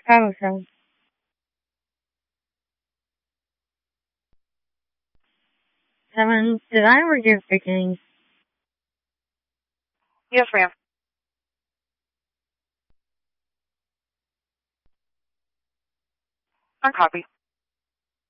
507. Seven, did I ever give beginning? Yes, ma'am. On copy.